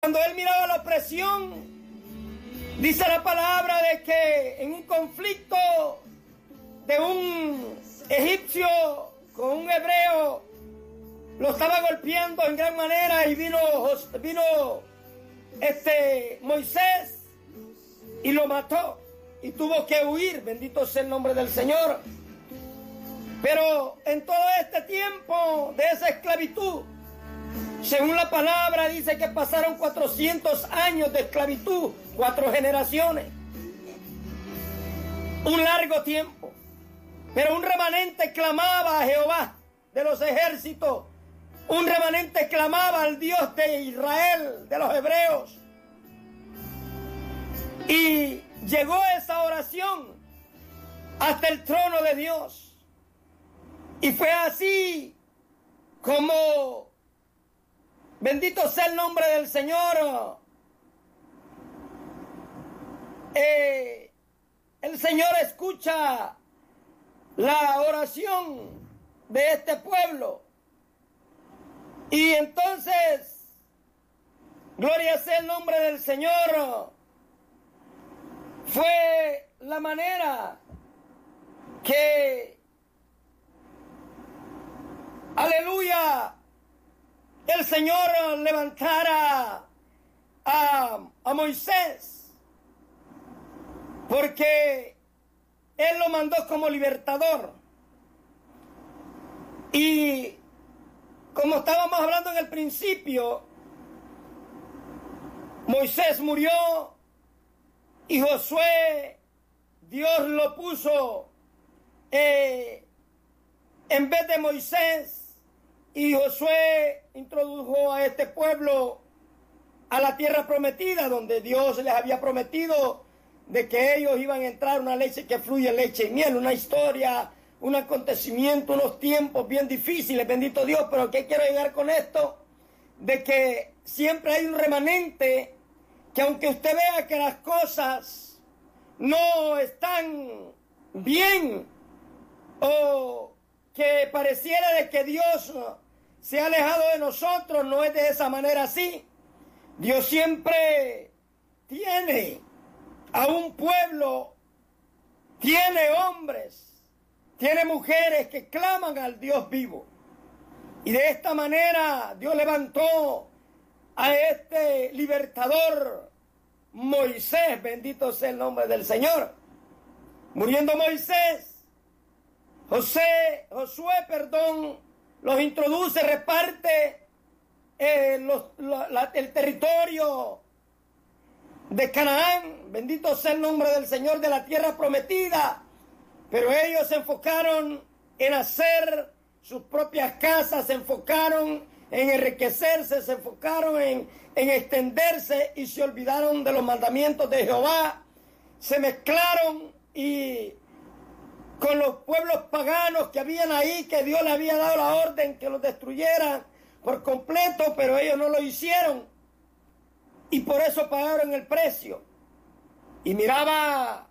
Cuando él miraba la opresión, dice la palabra de que en un conflicto de un egipcio con un hebreo, lo estaba golpeando en gran manera y vino Moisés y lo mató y tuvo que huir. Bendito sea el nombre del Señor. Pero en todo este tiempo de esa esclavitud, según la palabra, dice que pasaron 400 años de esclavitud, 4 generaciones. Un largo tiempo. Pero un remanente clamaba a Jehová de los ejércitos. Un remanente clamaba al Dios de Israel, de los hebreos. Y llegó esa oración hasta el trono de Dios. Y fue así como, bendito sea el nombre del Señor, el Señor escucha la oración de este pueblo. Y entonces, gloria sea el nombre del Señor, fue la manera que, aleluya, el Señor levantara a Moisés, porque Él lo mandó como libertador. Y como estábamos hablando en el principio, Moisés murió y Josué, Dios lo puso en vez de Moisés, y Josué introdujo a este pueblo a la tierra prometida, donde Dios les había prometido de que ellos iban a entrar a una leche que fluye leche y miel, una historia, un acontecimiento, unos tiempos bien difíciles, bendito Dios. Pero ¿qué quiero llegar con esto? De que siempre hay un remanente que, aunque usted vea que las cosas no están bien, o que pareciera de que Dios se ha alejado de nosotros, no es de esa manera así. Dios siempre tiene a un pueblo, tiene hombres, tiene mujeres que claman al Dios vivo. Y de esta manera Dios levantó a este libertador, Moisés, bendito sea el nombre del Señor. Muriendo Moisés, Josué, los introduce, reparte el territorio de Canaán, bendito sea el nombre del Señor, de la tierra prometida. Pero ellos se enfocaron en hacer sus propias casas, se enfocaron en enriquecerse, se enfocaron en extenderse y se olvidaron de los mandamientos de Jehová. Se mezclaron y con los pueblos paganos que habían ahí, que Dios le había dado la orden que los destruyeran por completo, pero ellos no lo hicieron y por eso pagaron el precio. Y miraba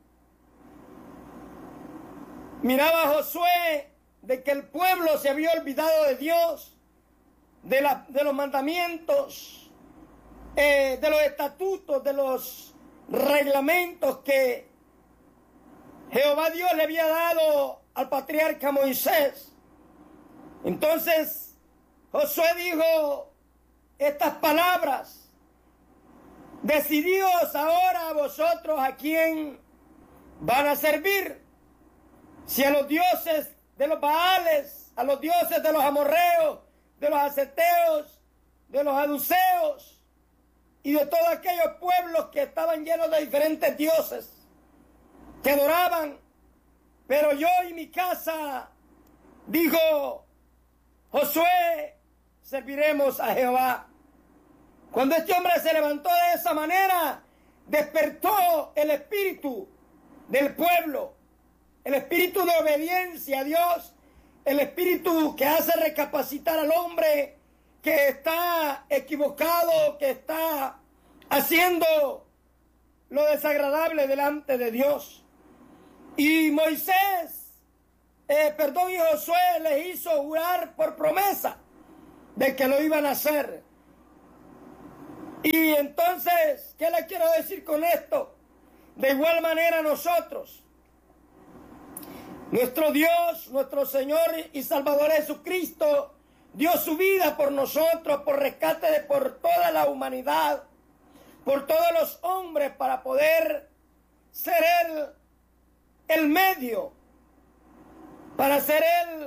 a Josué de que el pueblo se había olvidado de Dios, de los mandamientos, de los estatutos, de los reglamentos que Jehová Dios le había dado al patriarca Moisés. Entonces Josué dijo estas palabras: decidíos ahora vosotros a quién van a servir, si a los dioses de los Baales, a los dioses de los amorreos, de los aceteos, de los aduceos y de todos aquellos pueblos que estaban llenos de diferentes dioses que adoraban. Pero yo y mi casa, dijo Josué, serviremos a Jehová. Cuando este hombre se levantó de esa manera, despertó el espíritu del pueblo, el espíritu de obediencia a Dios, el espíritu que hace recapacitar al hombre que está equivocado, que está haciendo lo desagradable delante de Dios. Y Moisés, y Josué les hizo jurar por promesa de que lo iban a hacer. Y entonces, ¿qué le quiero decir con esto? De igual manera nosotros, nuestro Dios, nuestro Señor y Salvador Jesucristo, dio su vida por nosotros, por rescate de por toda la humanidad, por todos los hombres, para poder ser el medio, para ser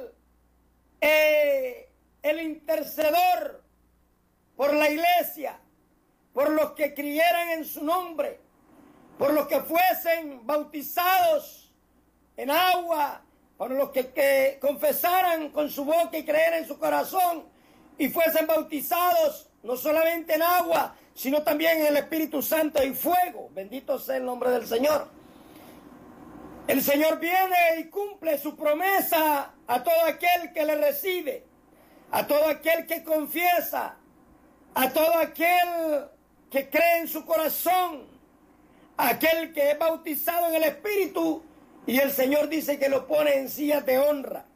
el intercedor por la iglesia, por los que creyeran en su nombre, por los que fuesen bautizados en agua, por los que confesaran con su boca y creyeran en su corazón y fuesen bautizados no solamente en agua, sino también en el Espíritu Santo y fuego. Bendito sea el nombre del Señor. El Señor viene y cumple su promesa a todo aquel que le recibe, a todo aquel que confiesa, a todo aquel que cree en su corazón, a aquel que es bautizado en el Espíritu, y el Señor dice que lo pone en sillas de honra.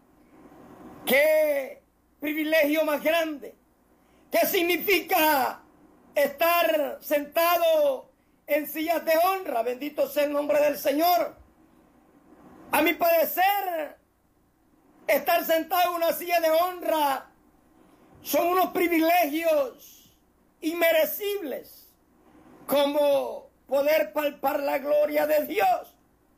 ¡Qué privilegio más grande! ¿Qué significa estar sentado en sillas de honra? Bendito sea el nombre del Señor. A mi parecer, estar sentado en una silla de honra son unos privilegios inmerecibles, como poder palpar la gloria de Dios,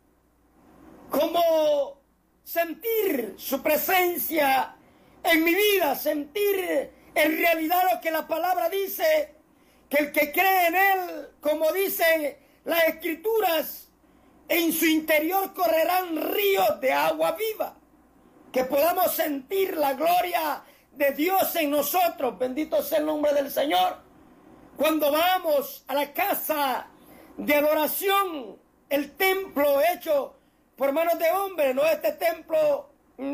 como sentir su presencia en mi vida, sentir en realidad lo que la palabra dice, que el que cree en Él, como dicen las Escrituras, en su interior correrán ríos de agua viva. Que podamos sentir la gloria de Dios en nosotros. Bendito sea el nombre del Señor. Cuando vamos a la casa de adoración, el templo hecho por manos de hombres, no este templo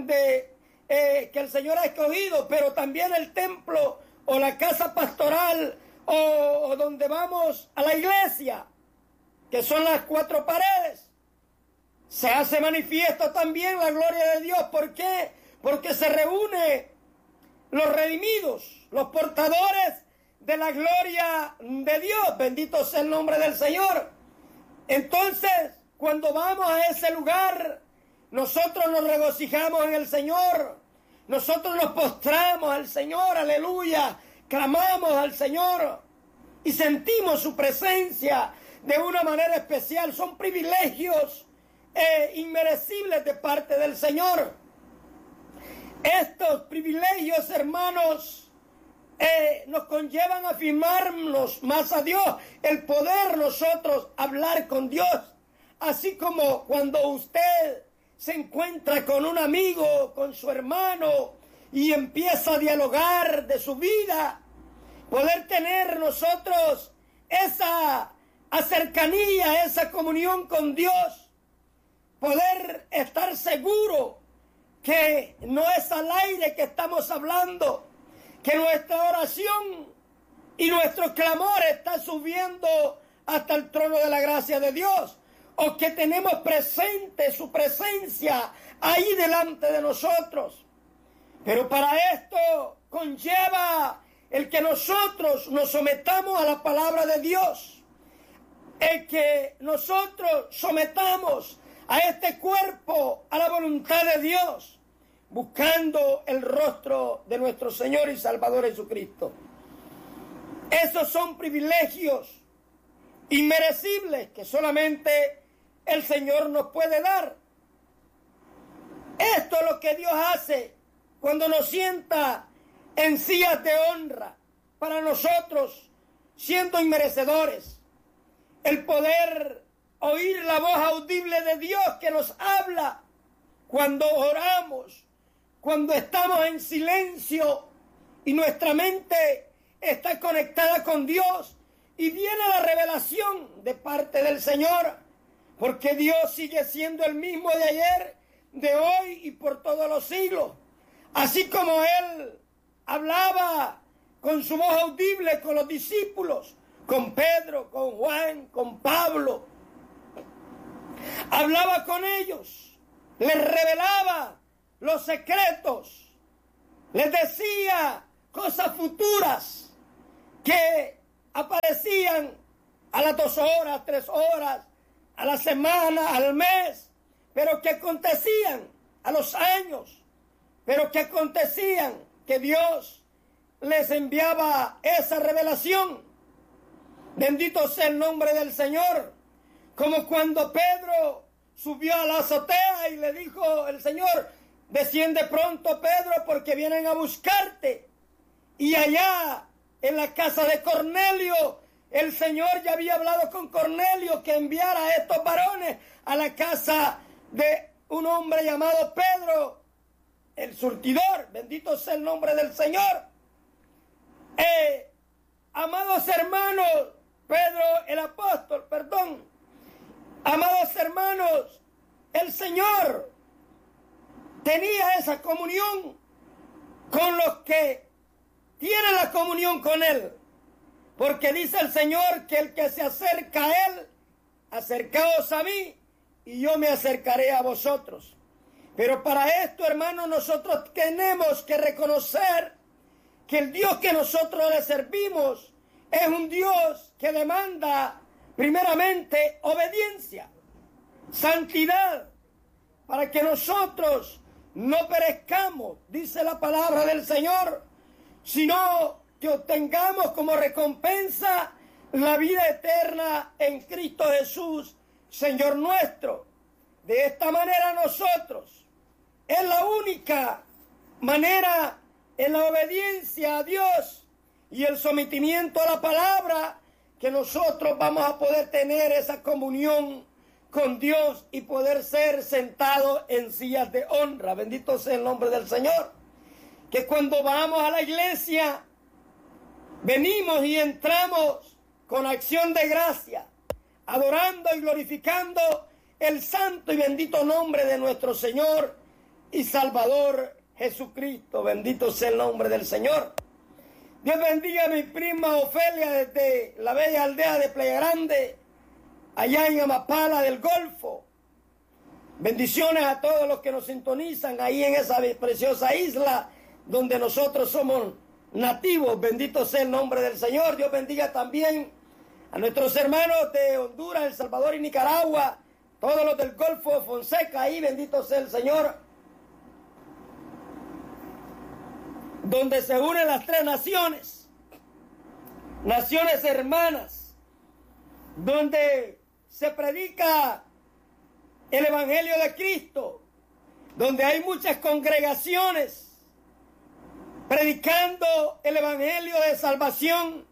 que el Señor ha escogido, pero también el templo o la casa pastoral o donde vamos a la iglesia, que son las cuatro paredes, se hace manifiesto también la gloria de Dios. ¿Por qué? Porque se reúnen los redimidos, los portadores de la gloria de Dios. Bendito sea el nombre del Señor. Entonces, cuando vamos a ese lugar, nosotros nos regocijamos en el Señor, nosotros nos postramos al Señor, aleluya, clamamos al Señor y sentimos su presencia de una manera especial. Son privilegios inmerecibles de parte del Señor. Estos privilegios, hermanos, nos conllevan a afirmarnos más a Dios, el poder nosotros hablar con Dios, así como cuando usted se encuentra con un amigo, con su hermano, y empieza a dialogar de su vida, poder tener nosotros esa cercanía, esa comunión con Dios, poder estar seguro que no es al aire que estamos hablando, que nuestra oración y nuestro clamor está subiendo hasta el trono de la gracia de Dios, o que tenemos presente su presencia ahí delante de nosotros. Pero para esto conlleva el que nosotros nos sometamos a la palabra de Dios, el que nosotros sometamos a este cuerpo a la voluntad de Dios, buscando el rostro de nuestro Señor y Salvador Jesucristo. Esos son privilegios inmerecibles que solamente el Señor nos puede dar. Esto es lo que Dios hace cuando nos sienta en sillas de honra para nosotros, siendo inmerecedores. El poder oír la voz audible de Dios que nos habla cuando oramos, cuando estamos en silencio y nuestra mente está conectada con Dios y viene la revelación de parte del Señor, porque Dios sigue siendo el mismo de ayer, de hoy y por todos los siglos. Así como Él hablaba con su voz audible con los discípulos, con Pedro, con Juan, con Pablo, hablaba con ellos, les revelaba los secretos, les decía cosas futuras que aparecían a las 2 horas, 3 horas, a la semana, al mes, pero que acontecían a los años, pero que acontecían que Dios les enviaba esa revelación. Bendito sea el nombre del Señor. Como cuando Pedro subió a la azotea y le dijo el Señor: desciende pronto, Pedro, porque vienen a buscarte. Y allá en la casa de Cornelio, el Señor ya había hablado con Cornelio que enviara a estos varones a la casa de un hombre llamado Pedro, el surtidor. Bendito sea el nombre del Señor. Amados hermanos, Pedro el apóstol, perdón. Amados hermanos, el Señor tenía esa comunión con los que tienen la comunión con Él. Porque dice el Señor que el que se acerca a Él, acercaos a mí y yo me acercaré a vosotros. Pero para esto, hermanos, nosotros tenemos que reconocer que el Dios que nosotros le servimos es un Dios que demanda primeramente obediencia, santidad, para que nosotros no perezcamos, dice la palabra del Señor, sino que obtengamos como recompensa la vida eterna en Cristo Jesús, Señor nuestro. De esta manera nosotros, es la única manera, en la obediencia a Dios y el sometimiento a la palabra, que nosotros vamos a poder tener esa comunión con Dios y poder ser sentados en sillas de honra. Bendito sea el nombre del Señor. Que cuando vamos a la iglesia, venimos y entramos con acción de gracia, adorando y glorificando el santo y bendito nombre de nuestro Señor y Salvador Jesucristo. Bendito sea el nombre del Señor. Dios bendiga a mi prima Ofelia desde la bella aldea de Playa Grande, allá en Amapala del Golfo. Bendiciones a todos los que nos sintonizan ahí en esa preciosa isla donde nosotros somos nativos. Bendito sea el nombre del Señor. Dios bendiga también a nuestros hermanos de Honduras, El Salvador y Nicaragua, todos los del Golfo de Fonseca, ahí bendito sea el Señor, donde se unen las 3 naciones, naciones hermanas, donde se predica el Evangelio de Cristo, donde hay muchas congregaciones predicando el Evangelio de salvación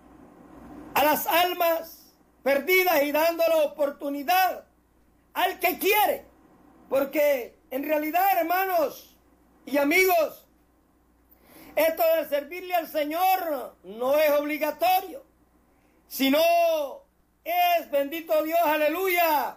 a las almas perdidas y dando la oportunidad al que quiere, porque en realidad, hermanos y amigos, esto de servirle al Señor no es obligatorio, sino es, bendito Dios, aleluya,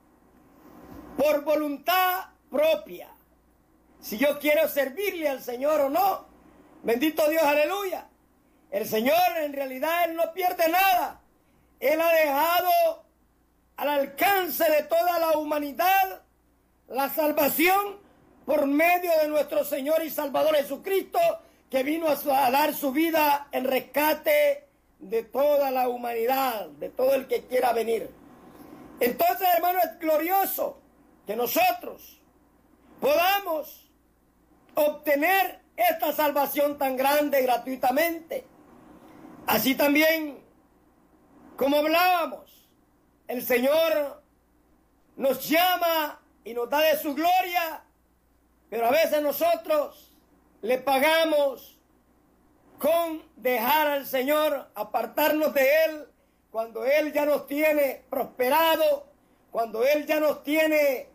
por voluntad propia. Si yo quiero servirle al Señor o no, bendito Dios, aleluya. El Señor en realidad Él no pierde nada. Él ha dejado al alcance de toda la humanidad la salvación por medio de nuestro Señor y Salvador Jesucristo, que vino a dar su vida en rescate de toda la humanidad, de todo el que quiera venir. Entonces, hermano, es glorioso que nosotros podamos obtener esta salvación tan grande gratuitamente. Así también, como hablábamos, el Señor nos llama y nos da de su gloria, pero a veces nosotros le pagamos con dejar al Señor, apartarnos de Él, cuando Él ya nos tiene prosperado, cuando Él ya nos tiene,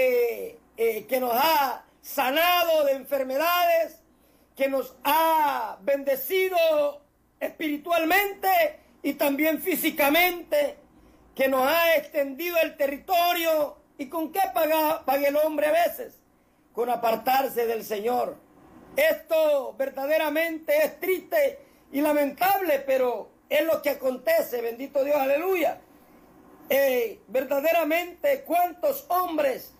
que nos ha sanado de enfermedades, que nos ha bendecido espiritualmente y también físicamente, que nos ha extendido el territorio. ¿Y con qué paga el hombre a veces? Con apartarse del Señor. Esto verdaderamente es triste y lamentable, pero es lo que acontece, bendito Dios, aleluya. Verdaderamente, cuántos hombres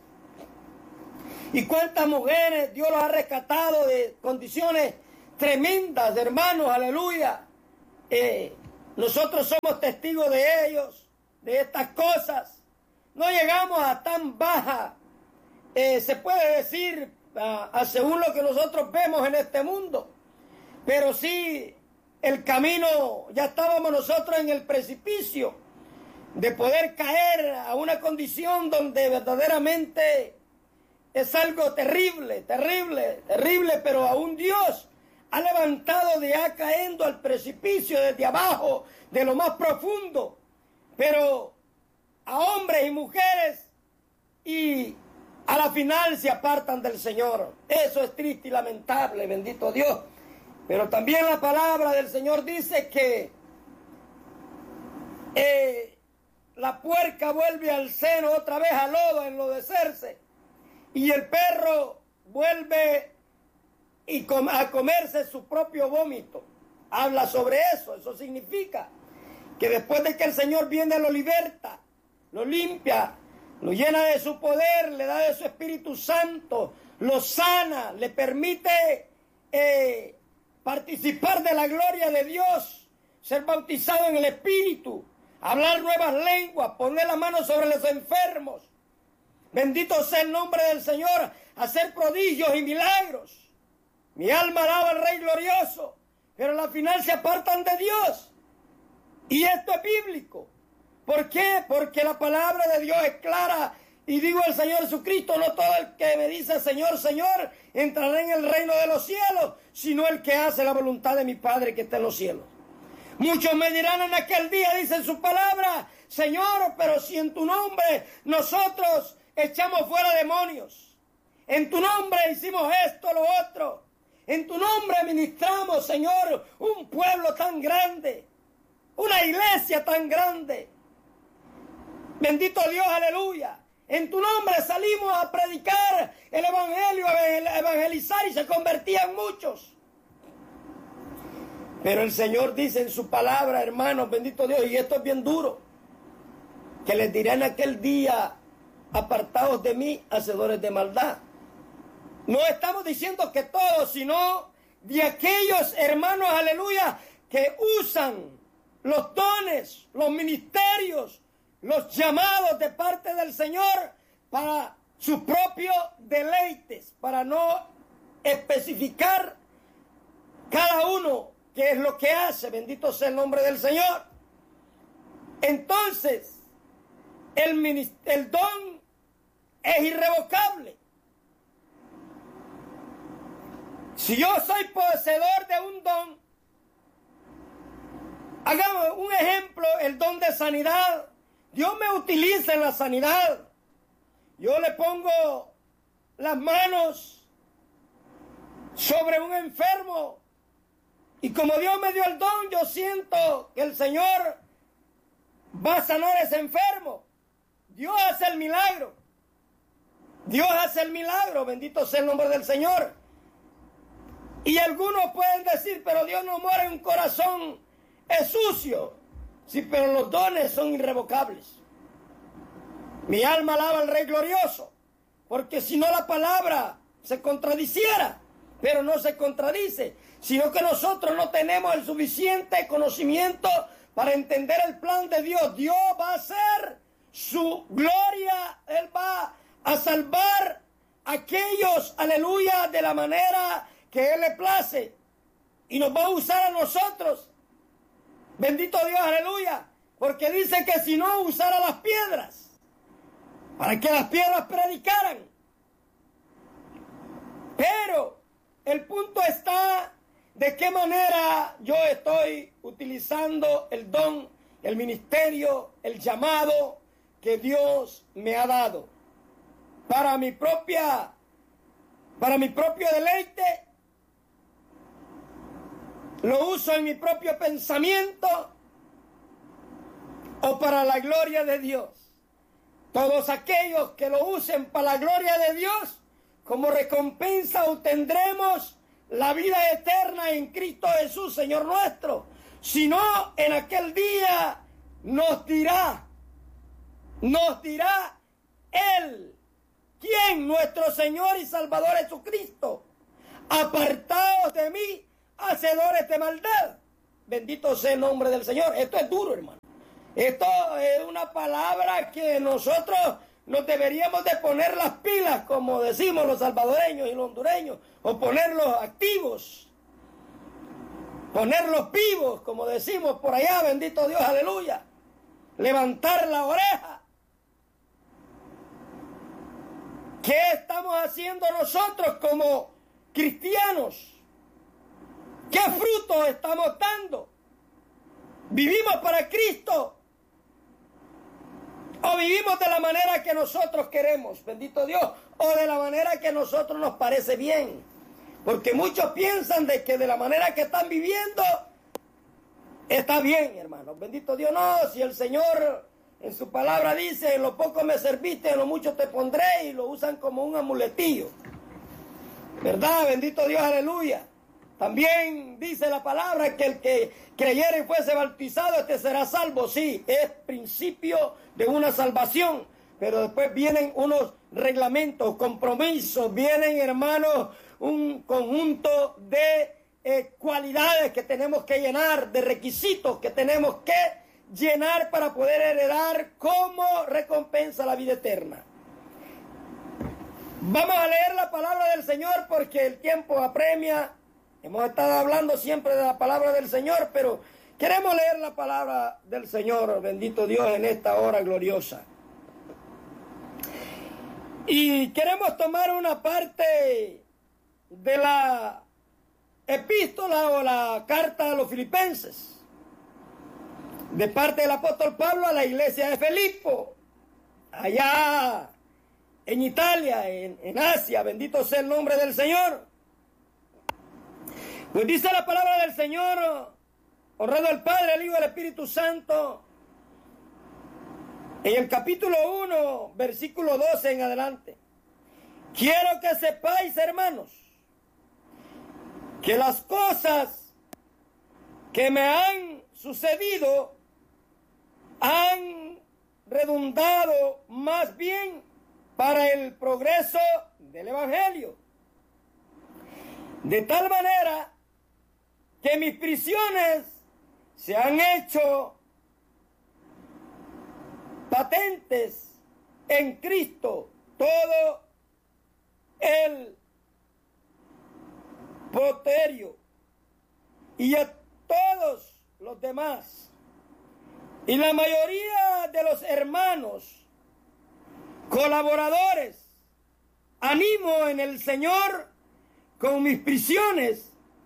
y cuántas mujeres Dios los ha rescatado de condiciones tremendas, hermanos, aleluya. nosotros somos testigos de ellos, de estas cosas. No llegamos a tan baja, se puede decir, según lo que nosotros vemos en este mundo. Pero sí, el camino, ya estábamos nosotros en el precipicio de poder caer a una condición donde verdaderamente es algo terrible, terrible, terrible, pero aún Dios ha levantado de acá cayendo al precipicio desde abajo, de lo más profundo, pero a hombres y mujeres, y a la final se apartan del Señor. Eso es triste y lamentable, bendito Dios. Pero también la palabra del Señor dice que la puerca vuelve al seno otra vez al lodo, a enlodecerse, y el perro vuelve a comerse su propio vómito. Habla sobre eso. Eso significa que después de que el Señor viene, lo liberta, lo limpia, lo llena de su poder, le da de su Espíritu Santo, lo sana, le permite participar de la gloria de Dios, ser bautizado en el Espíritu, hablar nuevas lenguas, poner la mano sobre los enfermos. Bendito sea el nombre del Señor, hacer prodigios y milagros. Mi alma alaba al Rey glorioso, pero al final se apartan de Dios. Y esto es bíblico. ¿Por qué? Porque la palabra de Dios es clara. Y digo al Señor Jesucristo, no todo el que me dice Señor, Señor, entrará en el reino de los cielos, sino el que hace la voluntad de mi Padre que está en los cielos. Muchos me dirán en aquel día, dice su palabra, Señor, pero si en tu nombre nosotros echamos fuera demonios, en tu nombre hicimos esto, lo otro, en tu nombre ministramos, Señor, un pueblo tan grande, una iglesia tan grande. Bendito Dios, aleluya. En tu nombre salimos a predicar el evangelio, a evangelizar, y se convertían muchos. Pero el Señor dice en su palabra, hermanos, bendito Dios, y esto es bien duro, que les diré en aquel día, apartados de mí, hacedores de maldad. No estamos diciendo que todos, sino de aquellos hermanos, aleluya, que usan los dones, los ministerios, los llamados de parte del Señor para sus propios deleites, para no especificar cada uno qué es lo que hace. Bendito sea el nombre del Señor. Entonces, el don es irrevocable. Si yo soy poseedor de un don, hagamos un ejemplo, el don de sanidad. Dios me utiliza en la sanidad. Yo le pongo las manos sobre un enfermo, y como Dios me dio el don, yo siento que el Señor va a sanar a ese enfermo. Dios hace el milagro. Dios hace el milagro. Bendito sea el nombre del Señor. Y algunos pueden decir, pero Dios no muere en un corazón sucio. Sí, pero los dones son irrevocables. Mi alma alaba al Rey glorioso, porque si no la palabra se contradiciera, pero no se contradice, sino que nosotros no tenemos el suficiente conocimiento para entender el plan de Dios. Dios va a hacer su gloria, Él va a salvar a aquellos, aleluya, de la manera que Él le place, y nos va a usar a nosotros. Bendito Dios, aleluya, porque dice que si no, usara las piedras, para que las piedras predicaran. Pero el punto está de qué manera yo estoy utilizando el don, el ministerio, el llamado que Dios me ha dado para mi propio deleite. ¿Lo uso en mi propio pensamiento o para la gloria de Dios? Todos aquellos que lo usen para la gloria de Dios, como recompensa obtendremos la vida eterna en Cristo Jesús, Señor nuestro. Si no, en aquel día nos dirá Él, ¿quién? Nuestro Señor y Salvador Jesucristo. Apartaos de mí, hacedores de maldad. Bendito sea el nombre del Señor. Esto es duro, hermano. Esto es una palabra que nosotros nos deberíamos de poner las pilas, como decimos los salvadoreños y los hondureños, o ponerlos activos, ponerlos vivos, como decimos por allá, bendito Dios, aleluya. Levantar la oreja. ¿Qué estamos haciendo nosotros como cristianos? ¿Qué frutos estamos dando? ¿Vivimos para Cristo? ¿O vivimos de la manera que nosotros queremos, bendito Dios? ¿O de la manera que a nosotros nos parece bien? Porque muchos piensan de que de la manera que están viviendo está bien, hermanos. Bendito Dios, no. Si el Señor en su palabra dice, en lo poco me serviste, en lo mucho te pondré, y lo usan como un amuletillo. ¿Verdad? Bendito Dios, aleluya. También dice la palabra que el que creyere y fuese bautizado, este será salvo. Sí, es principio de una salvación, pero después vienen unos reglamentos, compromisos, vienen, hermanos, un conjunto de cualidades que tenemos que llenar, de requisitos que tenemos que llenar para poder heredar como recompensa la vida eterna. Vamos a leer la palabra del Señor porque el tiempo apremia. Hemos estado hablando siempre de la palabra del Señor, pero queremos leer la palabra del Señor, bendito Dios, en esta hora gloriosa. Y queremos tomar una parte de la epístola o la carta a los filipenses, de parte del apóstol Pablo a la iglesia de Filipo, allá en Italia, en Asia, bendito sea el nombre del Señor. Pues dice la palabra del Señor, honrado al Padre, al Hijo y al Espíritu Santo, en el capítulo 1, versículo 12 en adelante. Quiero que sepáis, hermanos, que las cosas que me han sucedido han redundado más bien para el progreso del Evangelio. De tal manera que mis prisiones se han hecho patentes en Cristo, todo el poterio y a todos los demás y la mayoría de los hermanos colaboradores, animo en el Señor con mis prisiones,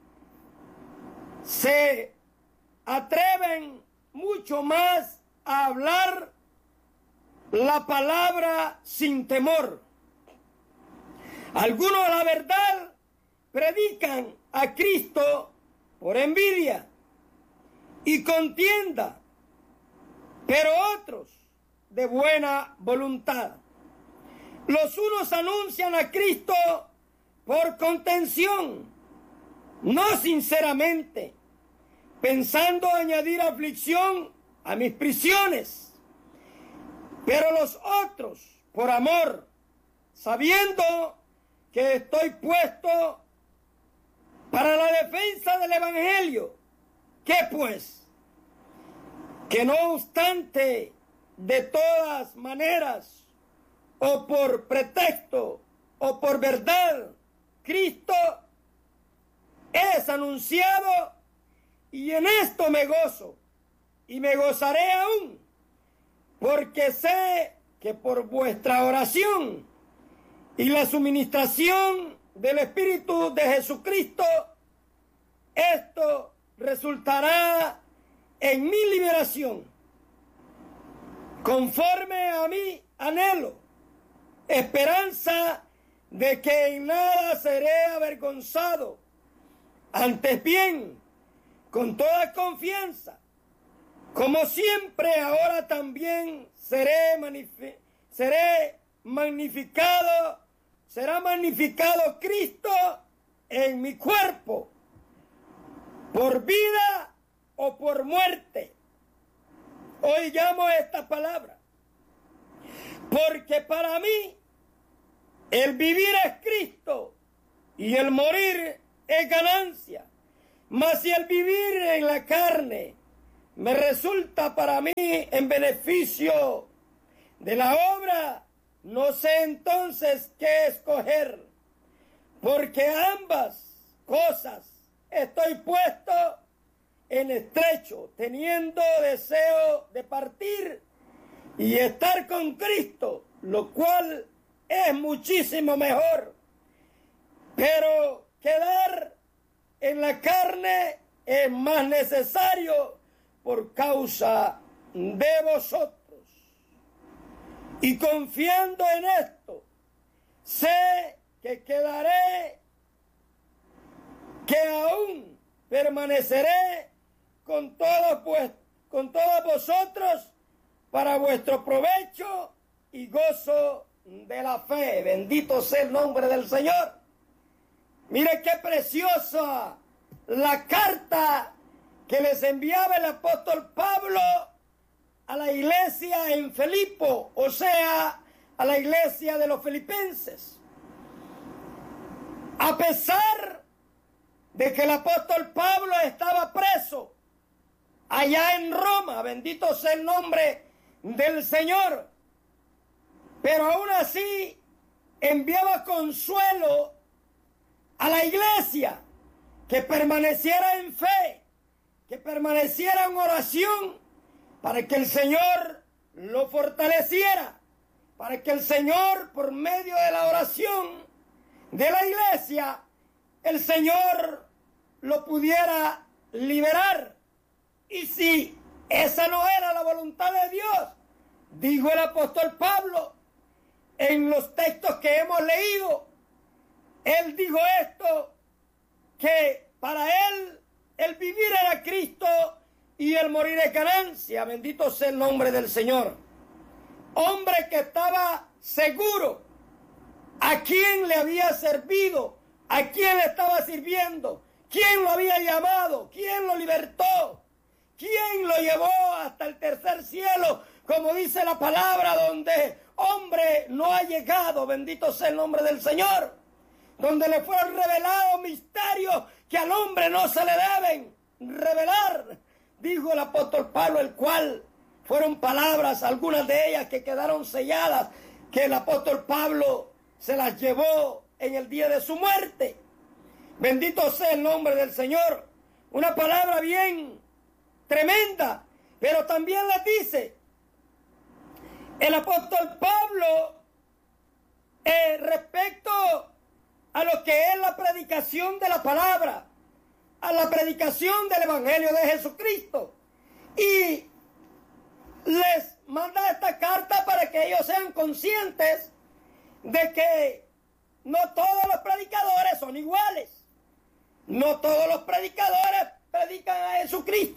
se atreven mucho más a hablar la palabra sin temor. Algunos, la verdad, predican a Cristo por envidia y contienda, pero otros de buena voluntad. Los unos anuncian a Cristo por contención, no sinceramente, pensando añadir aflicción a mis prisiones, pero los otros por amor, sabiendo que estoy puesto para la defensa del Evangelio. ¿Qué pues? Que no obstante, de todas maneras, o por pretexto, o por verdad, Cristo es anunciado, y en esto me gozo, y me gozaré aún, porque sé que por vuestra oración y la suministración del Espíritu de Jesucristo, esto resultará en mi liberación, conforme a mi anhelo, esperanza de que en nada seré avergonzado, antes bien, con toda confianza, como siempre ahora también será magnificado Cristo en mi cuerpo, por vida o por muerte. Hoy llamo esta palabra, porque para mí el vivir es Cristo y el morir es ganancia. Mas si el vivir en la carne me resulta para mí en beneficio de la obra, no sé entonces qué escoger, porque ambas cosas estoy puesto en estrecho, teniendo deseo de partir y estar con Cristo, lo cual es muchísimo mejor. Pero quedar en la carne es más necesario por causa de vosotros. Y confiando en esto, sé que quedaré, que aún permaneceré con todos vosotros para vuestro provecho y gozo de la fe. Bendito sea el nombre del Señor. Mire qué preciosa la carta que les enviaba el apóstol Pablo a la iglesia en Filipo, o sea, a la iglesia de los filipenses. A pesar de que el apóstol Pablo estaba preso allá en Roma, bendito sea el nombre del Señor, pero aún así enviaba consuelo a la iglesia, que permaneciera en fe, que permaneciera en oración, para que el Señor lo fortaleciera, para que el Señor, por medio de la oración de la iglesia, el Señor lo pudiera liberar. Y si esa no era la voluntad de Dios, dijo el apóstol Pablo en los textos que hemos leído, él dijo esto, que para él el vivir era Cristo y el morir es ganancia. Bendito sea el nombre del Señor. Hombre que estaba seguro a quién le había servido, a quién le estaba sirviendo, quién lo había llamado, quién lo libertó, quién lo llevó hasta el tercer cielo, como dice la palabra, donde hombre no ha llegado. Bendito sea el nombre del Señor. Donde le fueron revelados misterios que al hombre no se le deben revelar, dijo el apóstol Pablo, el cual fueron palabras, algunas de ellas que quedaron selladas, que el apóstol Pablo se las llevó en el día de su muerte. Bendito sea el nombre del Señor. Una palabra bien tremenda, pero también les dice el apóstol Pablo respecto a lo que es la predicación de la palabra, a la predicación del Evangelio de Jesucristo. Y les manda esta carta para que ellos sean conscientes de que no todos los predicadores son iguales. No todos los predicadores predican a Jesucristo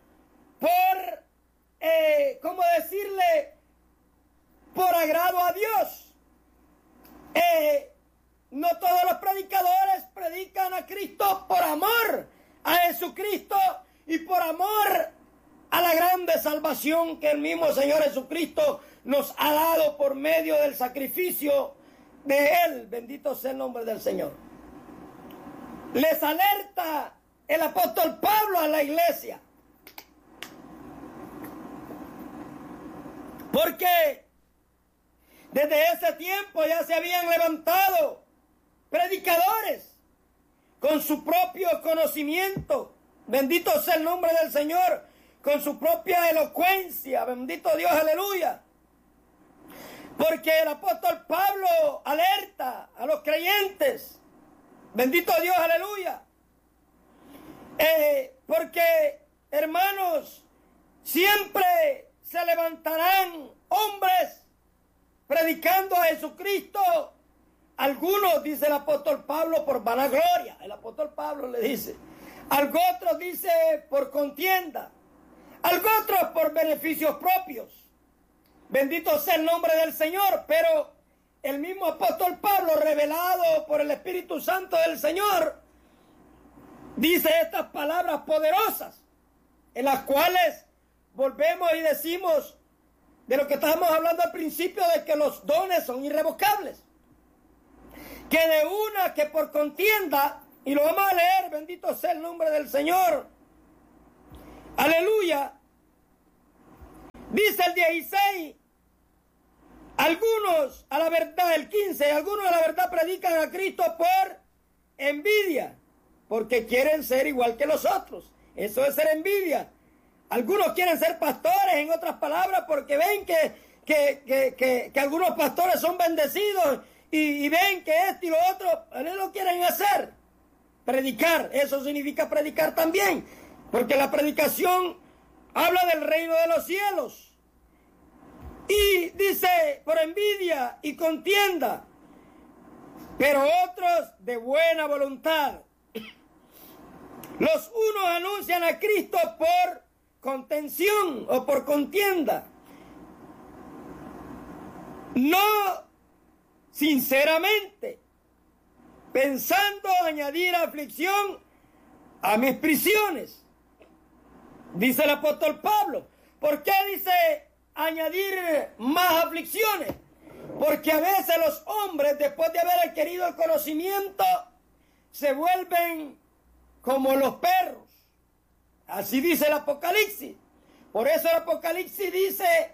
por, ¿cómo decirle?, por agrado a Dios. No todos los predicadores predican a Cristo por amor a Jesucristo y por amor a la grande salvación que el mismo Señor Jesucristo nos ha dado por medio del sacrificio de Él. Bendito sea el nombre del Señor. Les alerta el apóstol Pablo a la iglesia, porque desde ese tiempo ya se habían levantado predicadores con su propio conocimiento, bendito sea el nombre del Señor, con su propia elocuencia, bendito Dios, aleluya. Porque el apóstol Pablo alerta a los creyentes, bendito Dios, aleluya. Porque, hermanos, siempre se levantarán hombres predicando a Jesucristo. Algunos, dice el apóstol Pablo, por vanagloria. El apóstol Pablo le dice. Algo otros dice por contienda. Algo otros por beneficios propios. Bendito sea el nombre del Señor. Pero el mismo apóstol Pablo, revelado por el Espíritu Santo del Señor, dice estas palabras poderosas, en las cuales volvemos y decimos de lo que estábamos hablando al principio, de que los dones son irrevocables. Que de una que por contienda y lo vamos a leer, bendito sea el nombre del Señor. Aleluya. Dice el 16, algunos a la verdad, el 15, algunos a la verdad predican a Cristo por envidia, porque quieren ser igual que los otros. Eso es ser envidia. Algunos quieren ser pastores, en otras palabras, porque ven que algunos pastores son bendecidos y ven que esto y lo otro, ellos lo quieren hacer. Predicar, eso significa predicar también, porque la predicación habla del reino de los cielos. Y dice, por envidia y contienda, pero otros de buena voluntad. Los unos anuncian a Cristo por contención o por contienda, no sinceramente, pensando añadir aflicción a mis prisiones. Dice el apóstol Pablo. ¿Por qué dice añadir más aflicciones? Porque a veces los hombres, después de haber adquirido el conocimiento, se vuelven como los perros. Así dice el Apocalipsis. Por eso el Apocalipsis dice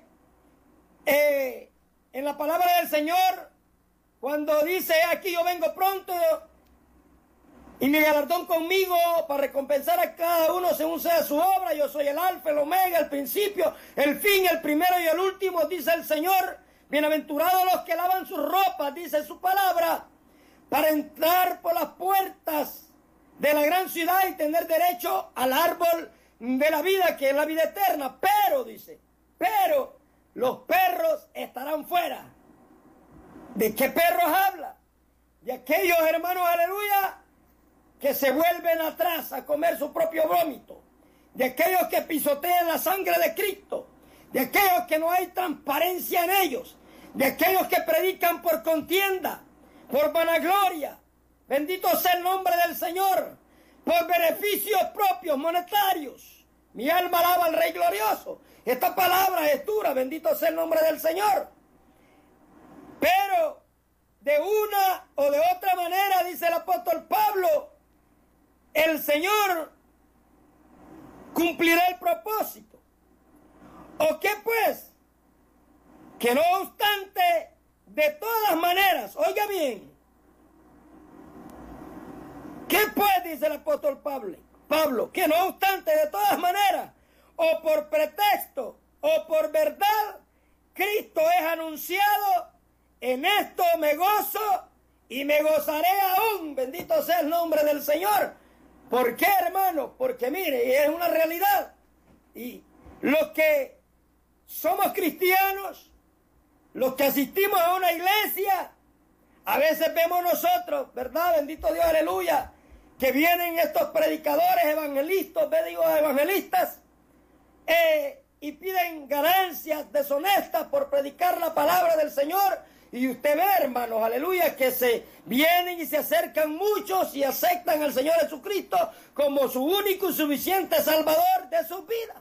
en la palabra del Señor, cuando dice, aquí yo vengo pronto y mi galardón conmigo para recompensar a cada uno según sea su obra. Yo soy el alfa, el omega, el principio, el fin, el primero y el último, dice el Señor. Bienaventurados los que lavan sus ropas, dice su palabra, para entrar por las puertas de la gran ciudad y tener derecho al árbol de la vida, que es la vida eterna. Pero, dice, pero los perros estarán fuera. ¿De qué perros habla? De aquellos hermanos, aleluya, que se vuelven atrás a comer su propio vómito, de aquellos que pisotean la sangre de Cristo, de aquellos que no hay transparencia en ellos, de aquellos que predican por contienda, por vanagloria, bendito sea el nombre del Señor, por beneficios propios monetarios. Mi alma alaba al Rey glorioso. Esta palabra es dura, bendito sea el nombre del Señor. Pero de una o de otra manera, dice el apóstol Pablo, el Señor cumplirá el propósito. ¿O qué pues? Que no obstante, de todas maneras, oiga bien, ¿qué pues? Dice el apóstol Pablo, que no obstante, de todas maneras, o por pretexto, o por verdad, Cristo es anunciado, en esto me gozo y me gozaré aún, bendito sea el nombre del Señor. ¿Por qué, hermano? Porque mire, es una realidad. Y los que somos cristianos, los que asistimos a una iglesia, a veces vemos nosotros, ¿verdad? Bendito Dios, aleluya, que vienen estos predicadores evangelistas, y piden ganancias deshonestas por predicar la palabra del Señor. Y usted ve, hermanos, aleluya, que se vienen y se acercan muchos y aceptan al Señor Jesucristo como su único y suficiente Salvador de sus vidas.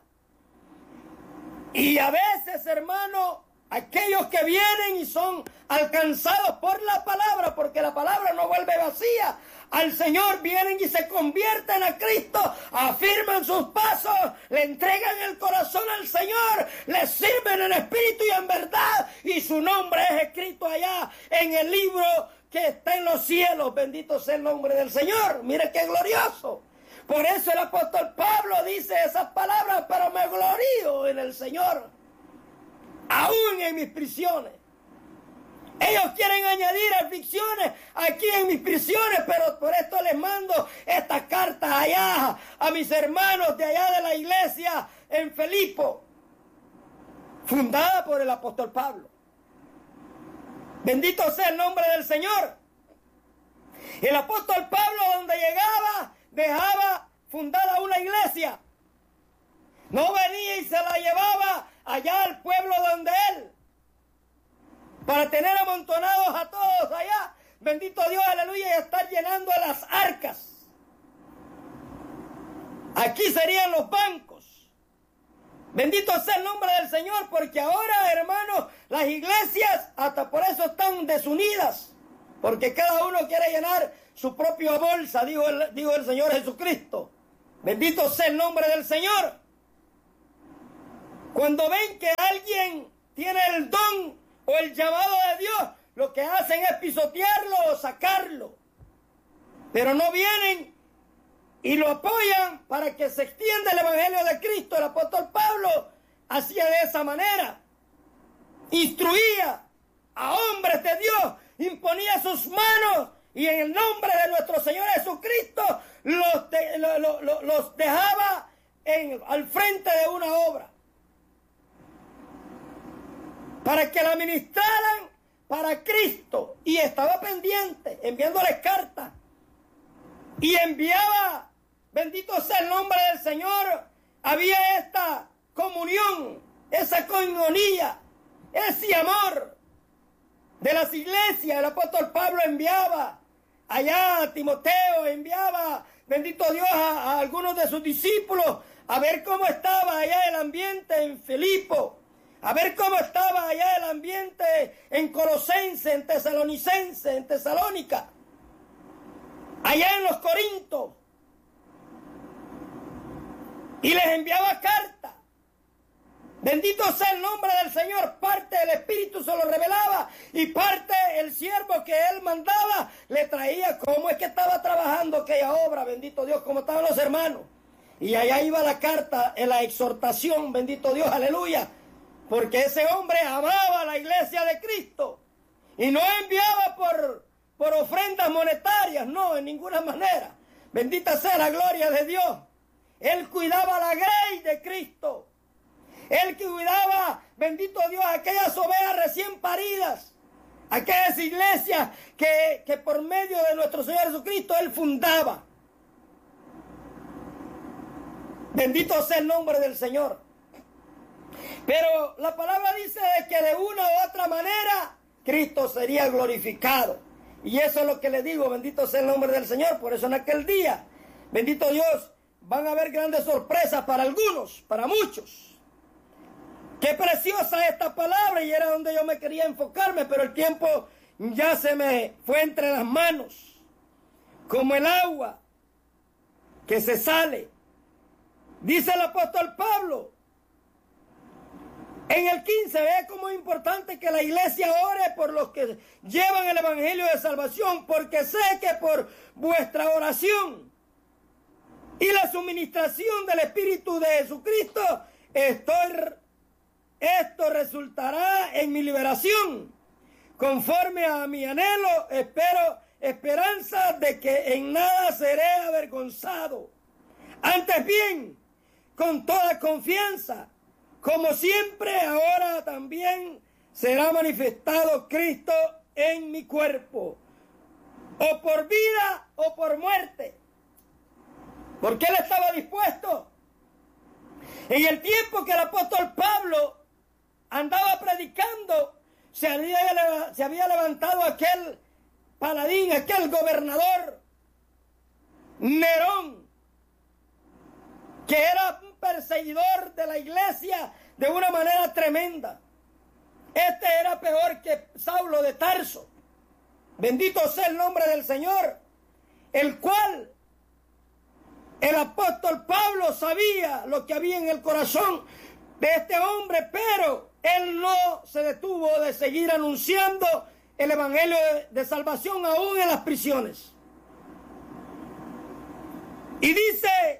Y a veces, hermano, aquellos que vienen y son alcanzados por la palabra, porque la palabra no vuelve vacía, al Señor vienen y se convierten a Cristo, afirman sus pasos, le entregan el corazón al Señor, le sirven en espíritu y en verdad, y su nombre es escrito allá en el libro que está en los cielos. Bendito sea el nombre del Señor. Mire qué glorioso. Por eso el apóstol Pablo dice esas palabras, pero me glorío en el Señor, aún en mis prisiones. Ellos quieren añadir aflicciones aquí en mis prisiones, pero por esto les mando estas cartas allá a mis hermanos de allá de la iglesia en Filipo, fundada por el apóstol Pablo. Bendito sea el nombre del Señor. El apóstol Pablo, donde llegaba, dejaba fundada una iglesia. No venía y se la llevaba allá al pueblo donde él, para tener amontonados a todos allá, bendito Dios, aleluya, y estar llenando las arcas. Aquí serían los bancos. Bendito sea el nombre del Señor, porque ahora, hermanos, las iglesias hasta por eso están desunidas, porque cada uno quiere llenar su propia bolsa, dijo el Señor Jesucristo. Bendito sea el nombre del Señor. Cuando ven que alguien tiene el don o el llamado de Dios, lo que hacen es pisotearlo o sacarlo. Pero no vienen y lo apoyan para que se extienda el Evangelio de Cristo. El apóstol Pablo hacía de esa manera. Instruía a hombres de Dios, imponía sus manos y en el nombre de nuestro Señor Jesucristo los dejaba al frente de una obra para que la ministraran para Cristo, y estaba pendiente, enviándoles cartas, y enviaba, bendito sea el nombre del Señor, había esta comunión, esa coinonía, ese amor de las iglesias. El apóstol Pablo enviaba allá a Timoteo, enviaba, bendito Dios, a algunos de sus discípulos a ver cómo estaba allá el ambiente en Filipo, a ver cómo estaba allá el ambiente en Colosense, en Tesalonicense, en Tesalónica, allá en los Corintos, y les enviaba cartas. Bendito sea el nombre del Señor. Parte del Espíritu se lo revelaba y parte el siervo que él mandaba le traía cómo es que estaba trabajando aquella obra, bendito Dios, cómo estaban los hermanos. Y allá iba la carta en la exhortación, bendito Dios, aleluya, porque ese hombre amaba a la iglesia de Cristo y no enviaba por ofrendas monetarias, no, en ninguna manera. Bendita sea la gloria de Dios. Él cuidaba la grey de Cristo. Él cuidaba, bendito Dios, aquellas ovejas recién paridas, aquellas iglesias que por medio de nuestro Señor Jesucristo Él fundaba. Bendito sea el nombre del Señor. Pero la palabra dice que de una u otra manera Cristo sería glorificado. Y eso es lo que le digo, bendito sea el nombre del Señor. Por eso en aquel día, bendito Dios, van a haber grandes sorpresas para algunos, para muchos. Qué preciosa esta palabra, y era donde yo me quería enfocarme, pero el tiempo ya se me fue entre las manos, como el agua que se sale. Dice el apóstol Pablo en el 15, ve cómo es importante que la iglesia ore por los que llevan el evangelio de salvación, porque sé que por vuestra oración y la suministración del Espíritu de Jesucristo, esto resultará en mi liberación. Conforme a mi anhelo, esperanza de que en nada seré avergonzado. Antes bien, con toda confianza, como siempre, ahora también será manifestado Cristo en mi cuerpo, o por vida o por muerte. Porque él estaba dispuesto. En el tiempo que el apóstol Pablo andaba predicando, se había levantado aquel paladín, aquel gobernador, Nerón, que era un perseguidor de la iglesia de una manera tremenda. Este era peor que Saulo de Tarso. Bendito sea el nombre del Señor, el cual el apóstol Pablo sabía lo que había en el corazón de este hombre, pero él no se detuvo de seguir anunciando el evangelio de salvación aún en las prisiones. Y dice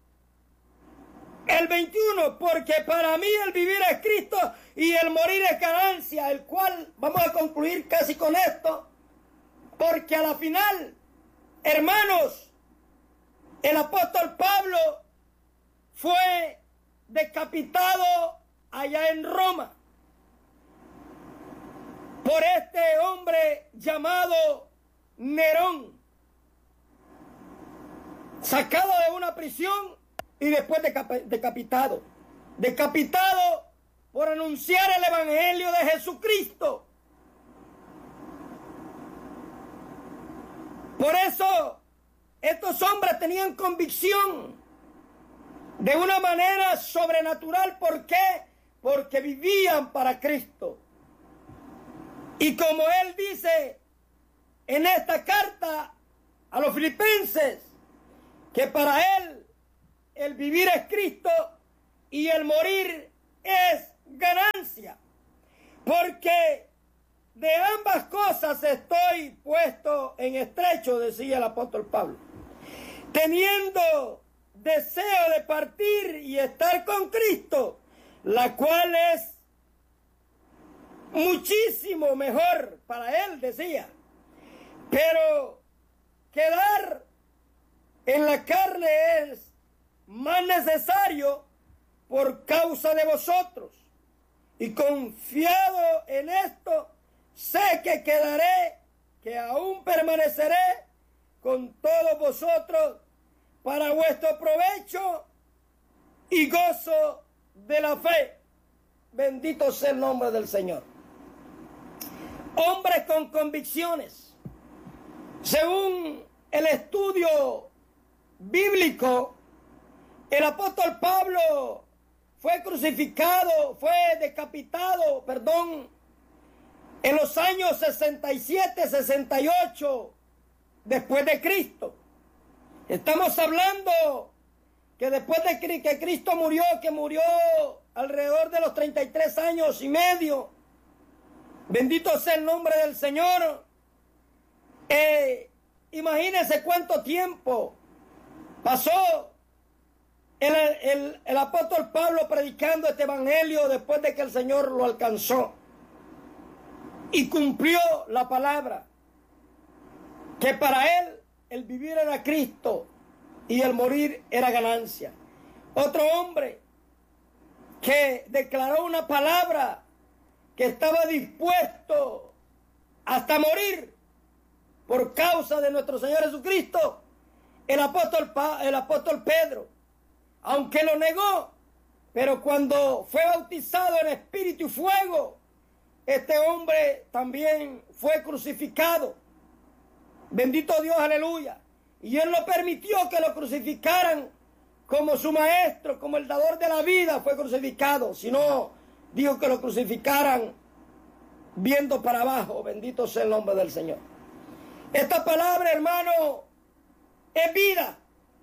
el 21, porque para mí el vivir es Cristo y el morir es ganancia, el cual vamos a concluir casi con esto, porque a la final, hermanos, el apóstol Pablo fue decapitado allá en Roma por este hombre llamado Nerón, sacado de una prisión y después decapitado por anunciar el evangelio de Jesucristo. Por eso estos hombres tenían convicción de una manera sobrenatural. ¿Por qué? Porque vivían para Cristo. Y como él dice en esta carta a los filipenses que para él el vivir es Cristo y el morir es ganancia. Porque de ambas cosas estoy puesto en estrecho, decía el apóstol Pablo, teniendo deseo de partir y estar con Cristo, la cual es muchísimo mejor para él, decía. Pero quedar en la carne es más necesario por causa de vosotros. Y confiado en esto, sé que quedaré, que aún permaneceré con todos vosotros para vuestro provecho y gozo de la fe. Bendito sea el nombre del Señor. Hombres con convicciones. Según el estudio bíblico, el apóstol Pablo fue decapitado, en los años 67, 68 después de Cristo. Estamos hablando que después de que Cristo murió, que murió alrededor de los 33 años y medio, bendito sea el nombre del Señor. Imagínense cuánto tiempo pasó el apóstol Pablo predicando este evangelio después de que el Señor lo alcanzó y cumplió la palabra, que para él el vivir era Cristo y el morir era ganancia. Otro hombre que declaró una palabra, que estaba dispuesto hasta morir por causa de nuestro Señor Jesucristo, el apóstol Pedro, aunque lo negó, pero cuando fue bautizado en espíritu y fuego, este hombre también fue crucificado. Bendito Dios, aleluya. Y él lo permitió que lo crucificaran como su maestro, como el dador de la vida fue crucificado. Si no, dijo que lo crucificaran viendo para abajo. Bendito sea el nombre del Señor. Esta palabra, hermano, es vida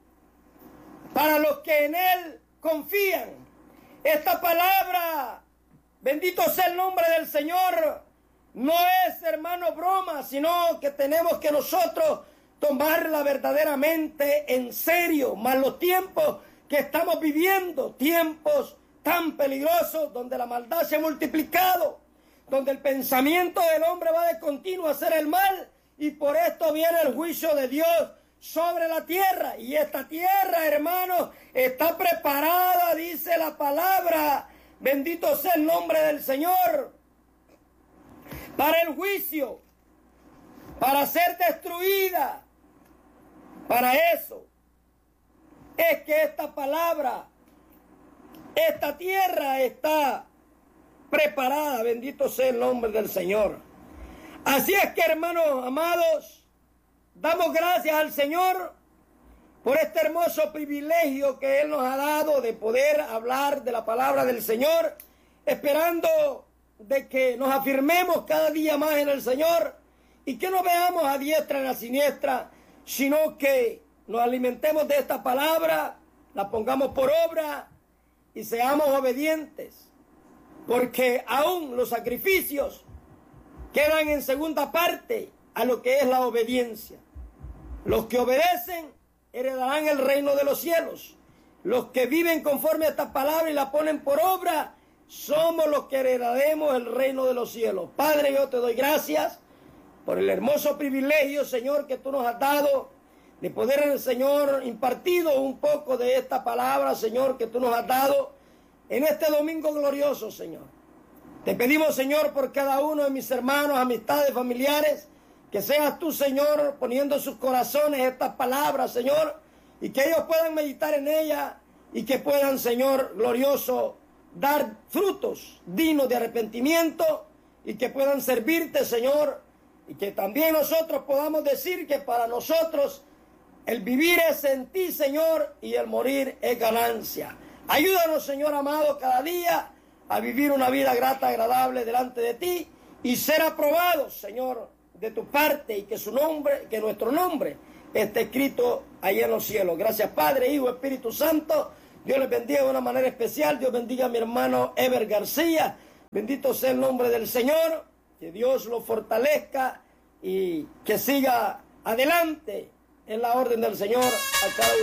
para los que en él confían. Esta palabra, bendito sea el nombre del Señor, no es, hermano, broma, sino que tenemos que nosotros tomarla verdaderamente en serio, más los tiempos que estamos viviendo, tiempos tan peligrosos donde la maldad se ha multiplicado, donde el pensamiento del hombre va de continuo a hacer el mal, y por esto viene el juicio de Dios sobre la tierra. Y esta tierra, hermano, está preparada, dice la palabra, bendito sea el nombre del Señor, para el juicio, para ser destruida. Para eso es que esta palabra, esta tierra está preparada, bendito sea el nombre del Señor. Así es que, hermanos amados, damos gracias al Señor por este hermoso privilegio que Él nos ha dado de poder hablar de la palabra del Señor, esperando de que nos afirmemos cada día más en el Señor y que no veamos a diestra ni a siniestra, sino que nos alimentemos de esta palabra, la pongamos por obra y seamos obedientes, porque aún los sacrificios quedan en segunda parte a lo que es la obediencia. Los que obedecen heredarán el reino de los cielos. Los que viven conforme a esta palabra y la ponen por obra, somos los que heredaremos el reino de los cielos. Padre, yo te doy gracias por el hermoso privilegio, Señor, que tú nos has dado de poder, Señor, impartido un poco de esta palabra, Señor, que tú nos has dado en este domingo glorioso, Señor. Te pedimos, Señor, por cada uno de mis hermanos, amistades, familiares, que seas tú, Señor, poniendo en sus corazones estas palabras, Señor, y que ellos puedan meditar en ellas y que puedan, Señor, glorioso, dar frutos dignos de arrepentimiento y que puedan servirte, Señor, y que también nosotros podamos decir que para nosotros el vivir es en ti, Señor, y el morir es ganancia. Ayúdanos, Señor amado, cada día a vivir una vida grata, agradable delante de ti y ser aprobados, Señor, de tu parte, y que nuestro nombre está escrito allá en los cielos. Gracias, Padre, Hijo, Espíritu Santo. Dios les bendiga de una manera especial. Dios bendiga a mi hermano Ever García. Bendito sea el nombre del Señor. Que Dios lo fortalezca y que siga adelante en la orden del Señor a cada